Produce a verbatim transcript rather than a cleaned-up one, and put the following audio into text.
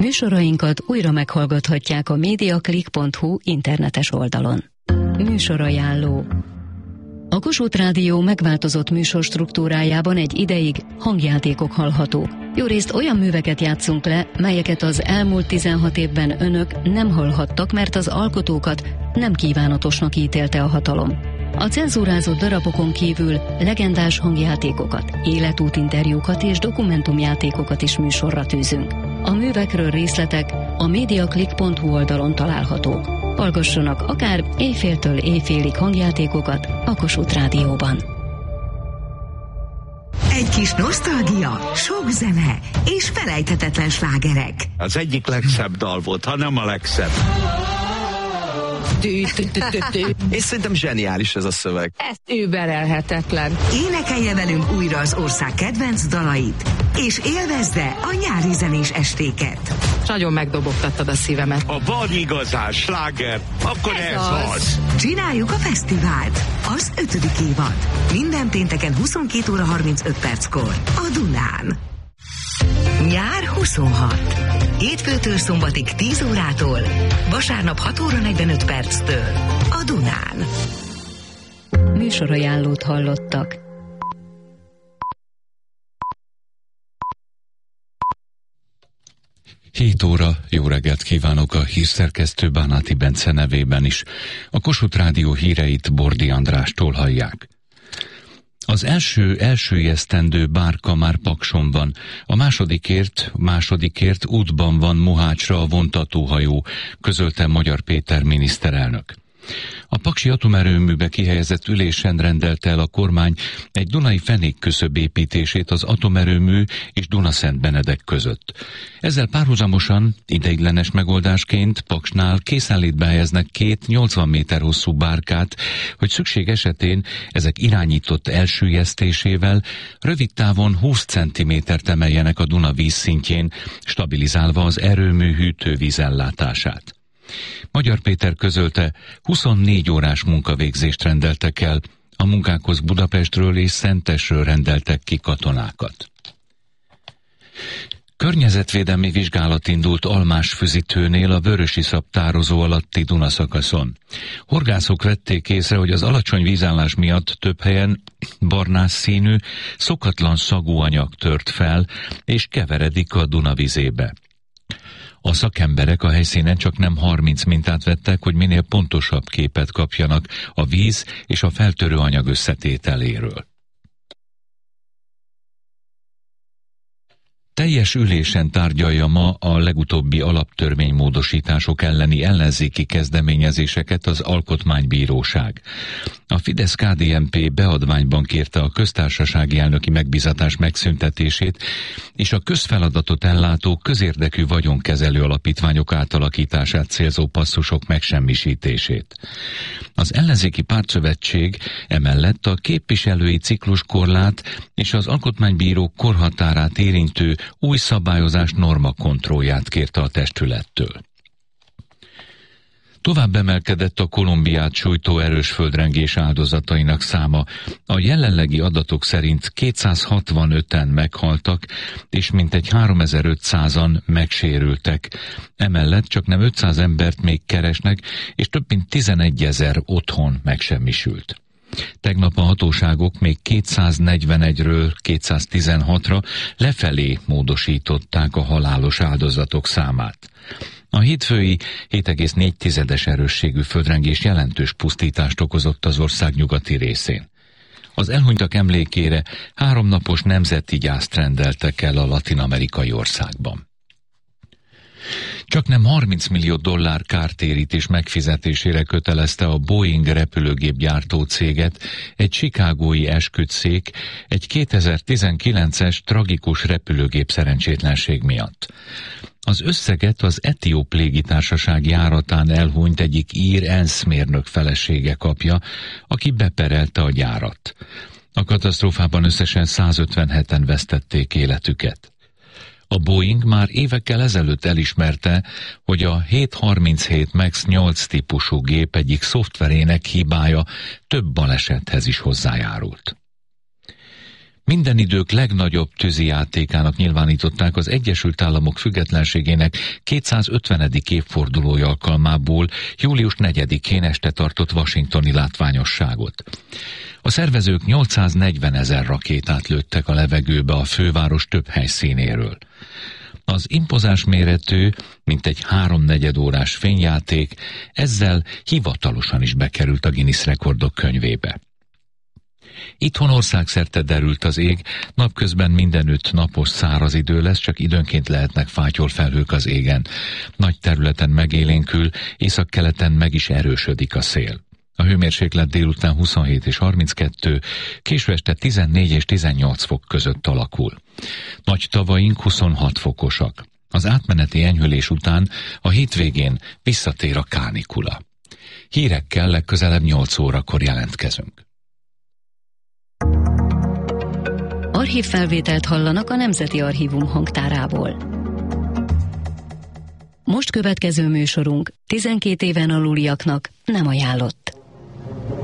Műsorainkat újra meghallgathatják a mediaclick pont hu internetes oldalon. Műsorajánló. A Kossuth Rádió megváltozott műsorstruktúrájában egy ideig hangjátékok hallhatók. Jórészt olyan műveket játszunk le, melyeket az elmúlt tizenhat évben önök nem hallhattak, mert az alkotókat nem kívánatosnak ítélte a hatalom. A cenzúrázott darabokon kívül legendás hangjátékokat, életútinterjúkat és dokumentumjátékokat is műsorra tűzünk. A művekről részletek a mediaclick pont hu oldalon találhatók. Hallgassanak akár éjféltől éjfélig hangjátékokat a Kossuth Rádióban. Egy kis nosztalgia, sok zene és felejthetetlen slágerek. Az egyik legszebb dal volt, ha nem a legszebb. És szerintem zseniális ez a szöveg. Ez überelhetetlen. Énekelje velünk újra az ország kedvenc dalait, és élvezze a nyári zenés estéket. Nagyon megdobogtattad a szívemet. A van igazán sláger, akkor ez, ez az. az. Csináljuk a fesztivált, az ötödik évad. Minden pénteken huszonkét óra harmincöt perckor a Dunán. Nyár huszonhat. Hétfőtől szombatig tíz órától, vasárnap hat óra negyvenöt perctől a Dunán. Műsorajánlót hallottak. hét óra, jó reggelt kívánok a hírszerkesztő Bánáti Bence nevében is. A Kossuth Rádió híreit Bordi Andrástól hallják. Az első elsőjesztendő bárka már Pakson van, a másodikért, másodikért útban van Mohácsra a vontatóhajó, közölte Magyar Péter miniszterelnök. A paksi atomerőműbe kihelyezett ülésen rendelte el a kormány egy dunai fenékküszöb építését az atomerőmű és Dunaszentbenedek között. Ezzel párhuzamosan, ideiglenes megoldásként Paksnál készenlétbe helyeznek két nyolcvan méter hosszú bárkát, hogy szükség esetén ezek irányított elsüllyesztésével rövid távon húsz centimétert emeljenek a Duna vízszintjén, stabilizálva az erőmű hűtővízellátását. Magyar Péter közölte, huszonnégy órás munkavégzést rendeltek el, a munkákhoz Budapestről és Szentesről rendeltek ki katonákat. Környezetvédelmi vizsgálat indult Almásfüzitőnél a Vörösiszap tározó alatti Duna szakaszon. Horgászok vették észre, hogy az alacsony vízállás miatt több helyen barnás színű, szokatlan szagú anyag tört fel, és keveredik a Duna vizébe. A szakemberek a helyszínen csak nem harminc mintát vettek, hogy minél pontosabb képet kapjanak a víz és a feltörő anyag összetételéről. Teljes ülésen tárgyalja ma a legutóbbi alaptörvénymódosítások elleni ellenzéki kezdeményezéseket az Alkotmánybíróság. A Fidesz-ká dé en pé beadványban kérte a köztársasági elnöki megbízatás megszüntetését és a közfeladatot ellátó közérdekű vagyonkezelő alapítványok átalakítását célzó passzusok megsemmisítését. Az ellenzéki pártszövetség emellett a képviselői cikluskorlát és az alkotmánybírók korhatárát érintő új szabályozás normakontrollját kérte a testülettől. Tovább emelkedett a Kolumbiát sújtó erős földrengés áldozatainak száma. A jelenlegi adatok szerint kétszázhatvanöten meghaltak, és mintegy háromezer-ötszázan megsérültek. Emellett csaknem ötszáz embert még keresnek, és több mint tizenegyezer otthon megsemmisült. Tegnap a hatóságok még kétszáznegyvenegyről kétszáztizenhatra lefelé módosították a halálos áldozatok számát. A hétfői hét egész négy tizedes erősségű földrengés jelentős pusztítást okozott az ország nyugati részén. Az elhunytak emlékére háromnapos nemzeti gyászt rendeltek el a latin-amerikai országban. Csaknem harminc millió dollár kártérítés megfizetésére kötelezte a Boeing repülőgép gyártó céget egy chicagói esküdtszék egy kétezer-tizenkilences tragikus repülőgép szerencsétlenség miatt. Az összeget az Etióp légitársaság járatán elhunyt egyik ír ENSZ mérnök felesége kapja, aki beperelte a gyárat. A katasztrófában összesen százötvenheten vesztették életüket. A Boeing már évekkel ezelőtt elismerte, hogy a hétszázharminchét MAX nyolc típusú gép egyik szoftverének hibája több balesethez is hozzájárult. Minden idők legnagyobb tűzijátékának nyilvánították az Egyesült Államok függetlenségének kétszázötvenedik évfordulója alkalmából július negyedikén este tartott washingtoni látványosságot. A szervezők nyolcszáznegyvenezer rakétát lőttek a levegőbe a főváros több helyszínéről. Az impozáns méretű, mintegy háromnegyed órás fényjáték ezzel hivatalosan is bekerült a Guinness rekordok könyvébe. Itthon országszerte derült az ég, napközben mindenütt napos száraz idő lesz, csak időnként lehetnek fátyolfelhők az égen. Nagy területen megélénkül, északkeleten meg is erősödik a szél. A hőmérséklet délután huszonhét és harminckettő, késő este tizennégy és tizennyolc fok között alakul. Nagy tavaink huszonhat fokosak. Az átmeneti enyhülés után a hétvégén visszatér a kánikula. Hírekkel legközelebb nyolc órakor jelentkezünk. Archívfelvételt hallanak a Nemzeti Archívum hangtárából. Most következő műsorunk tizenkét éven aluliaknak nem ajánlott.